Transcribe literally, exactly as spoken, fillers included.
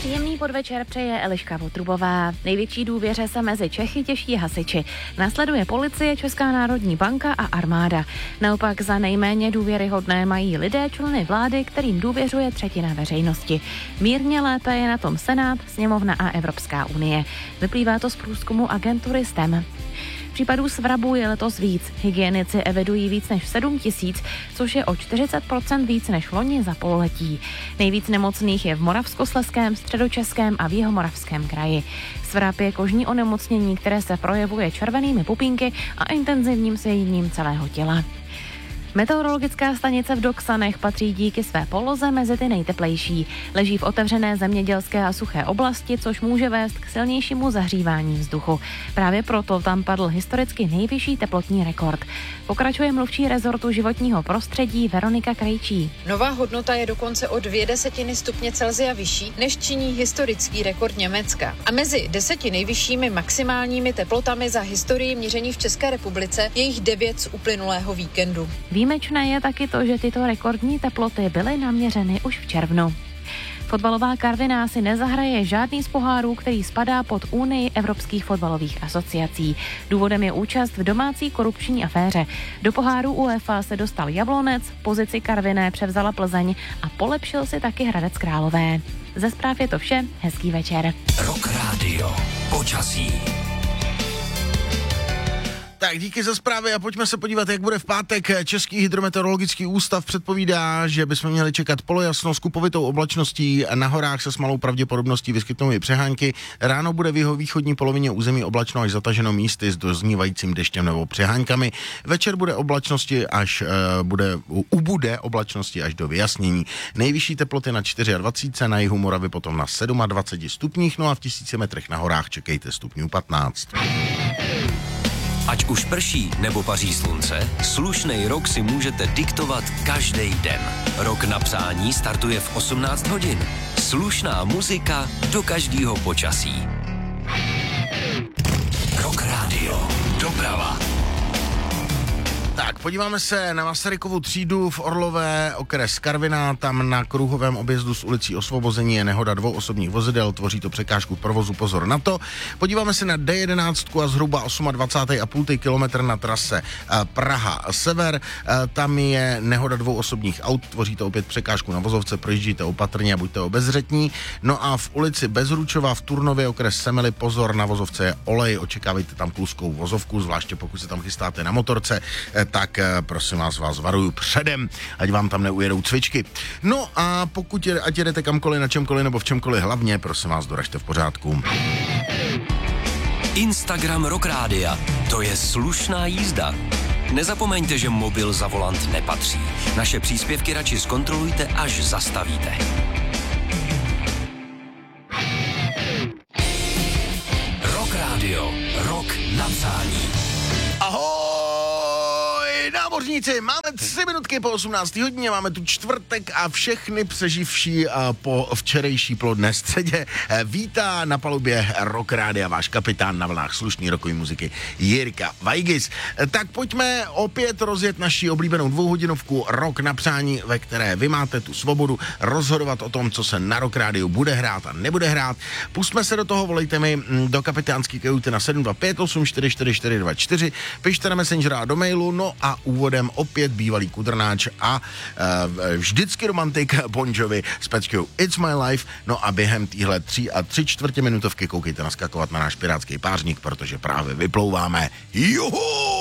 Příjemný podvečer přeje Eliška Votrubová. Největší důvěře se mezi Čechy těší hasiči. Následuje policie, Česká národní banka a armáda. Naopak za nejméně důvěryhodné mají lidé, členy vlády, kterým důvěřuje třetina veřejnosti. Mírně lépe je na tom Senát, Sněmovna a Evropská unie. Vyplývá to z průzkumu agentury S T E M. Případů svrabu je letos víc. Hygienici evidují víc než sedm tisíc, což je o čtyřicet procent víc než loni za pololetí. Nejvíc nemocných je v Moravskoslezském, Středočeském a v Jihomoravském kraji. Svrab je kožní onemocnění, které se projevuje červenými pupínky a intenzivním svěděním celého těla. Meteorologická stanice v Doksanech patří díky své poloze mezi ty nejteplejší. Leží v otevřené zemědělské a suché oblasti, což může vést k silnějšímu zahřívání vzduchu. Právě proto tam padl historicky nejvyšší teplotní rekord. Pokračuje mluvčí rezortu životního prostředí Veronika Krejčí. Nová hodnota je dokonce o dvě desetiny stupně Celsia vyšší, než činí historický rekord Německa. A mezi deseti nejvyššími maximálními teplotami za historii měření v České republice je jich devět z uplynulého víkendu. Výjimečné je taky to, že tyto rekordní teploty byly naměřeny už v červnu. Fotbalová Karviná si nezahraje žádný z pohárů, který spadá pod Unii evropských fotbalových asociací. Důvodem je účast v domácí korupční aféře. Do poháru UEFA se dostal Jablonec, pozici Karviné převzala Plzeň a polepšil si taky Hradec Králové. Ze zpráv je to vše, hezký večer. Rock Radio, počasí. Tak díky za zprávy a pojďme se podívat, jak bude v pátek. Český hydrometeorologický ústav předpovídá, že bychom měli čekat polojasno s kupovitou oblačností, na horách se s malou pravděpodobností vyskytnou i přehánky. Ráno bude v jeho východní polovině území oblačno až zataženo místy s doznívajícím deštěm nebo přehánkami. Večer bude oblačnosti až uh, bude ubude oblačnosti až do vyjasnění. Nejvyšší teploty na dvacet čtyři, na jihu Moravy potom na dvacet sedm stupních, no a v tisíci metrech na horách čekejte stupňů patnáct. Ať už prší nebo paří slunce, slušnej rok si můžete diktovat každý den. Rok na psání startuje v osmnáct hodin. Slušná muzika do každého počasí. Rock Radio. Doprava. Tak, podíváme se na Masarykovu třídu v Orlové, okres Karviná, tam na kruhovém objezdu s ulicí Osvobození je nehoda dvou osobních vozidel, tvoří to překážku v provozu, pozor na to. Podíváme se na D jedenáct a zhruba dvacet osm celá pět kilometr na trase Praha-Sever, tam je nehoda dvou osobních aut, tvoří to opět překážku na vozovce, projíždíte opatrně a buďte obezřetní. No a v ulici Bezručova v Turnově, okres Semily, pozor, na vozovce je olej, očekávejte tam kluskou vozovku, zvláště pokud se tam chystáte na motorce, tak prosím vás, vás varuju předem, ať vám tam neujedou cvičky. No a pokud je, ať jedete kamkoliv, na čemkoliv nebo v čemkoliv, hlavně, prosím vás, doražte v pořádku. Instagram Rock Rádia, to je slušná jízda. Nezapomeňte, že mobil za volant nepatří. Naše příspěvky radši zkontrolujte, až zastavíte. Rock Radio, rok na psání. Ahoj! Námořníci, máme tři minutky po osmnácté hodině, máme tu čtvrtek a všechny přeživší po včerejší plodné středě vítá na palubě Rock Rádia váš kapitán na vlnách slušný rockový muziky Jirka Vajgis. Tak pojďme opět rozjet naši oblíbenou dvouhodinovku Rock na přání, ve které vy máte tu svobodu rozhodovat o tom, co se na Rock Rádiu bude hrát a nebude hrát. Pusťme se do toho, volejte mi do kapitánský kajuty na sedm dva pět osm čtyři čtyři čtyři dva čtyři, pište na Messenger a do mailu, no a úvodem opět bývalý kudrnáč a e, vždycky romantik Bon Jovi s peckou It's My Life. No a během téhle tři a tři čtvrtě minutovky koukejte naskakovat na náš pirátský pářník, protože právě vyplouváme. Juhu!